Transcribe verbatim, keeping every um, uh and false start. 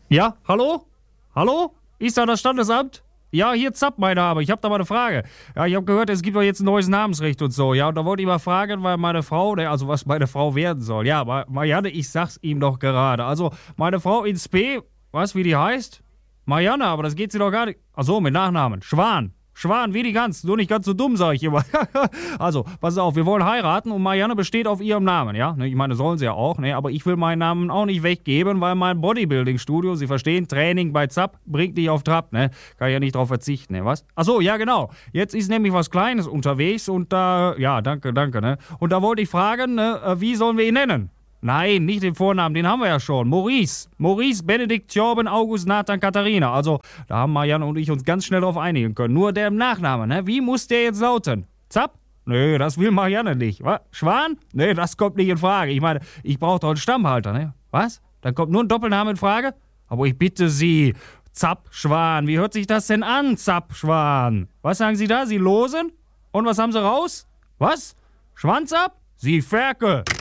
Ja, hallo? Hallo? Ist da das Standesamt? Ja, hier Zapp, mein Name. Ich habe da mal eine Frage. Ja, ich habe gehört, es gibt doch jetzt ein neues Namensrecht und so. Ja, und da wollte ich mal fragen, weil meine Frau, ne, also was meine Frau werden soll. Ja, Ma- Marianne, ich sag's ihm doch gerade. Also, meine Frau ins P, was, wie die heißt? Marianne, aber das geht sie doch gar nicht. Ach so, mit Nachnamen. Schwan. Schwan, wie die Gans. Nur nicht ganz so dumm, sag ich immer. Also, pass auf, wir wollen heiraten und Marianne besteht auf ihrem Namen, ja? Ne, ich meine, sollen sie ja auch, ne? Aber ich will meinen Namen auch nicht weggeben, weil mein Bodybuilding-Studio, Sie verstehen, Training bei Zapp bringt dich auf Trab, ne? Kann ich ja nicht drauf verzichten, ne? Was? Ach so, ja, genau. Jetzt ist nämlich was Kleines unterwegs und da, ja, danke, danke, ne? Und da wollte ich fragen, ne, äh, wie sollen wir ihn nennen? Nein, nicht den Vornamen, den haben wir ja schon. Maurice. Maurice, Benedikt, Tjorben, August, Nathan, Katharina. Also, da haben Marianne und ich uns ganz schnell drauf einigen können. Nur der im Nachnamen, ne? Wie muss der jetzt lauten? Zapp? Nee, das will Marianne nicht. Was? Schwan? Nee, das kommt nicht in Frage. Ich meine, ich brauche doch einen Stammhalter, ne? Was? Dann kommt nur ein Doppelname in Frage? Aber ich bitte Sie, Zapp, Schwan. Wie hört sich das denn an, Zapp, Schwan? Was sagen Sie da? Sie losen? Und was haben Sie raus? Was? Schwanz ab? Sie Ferkel.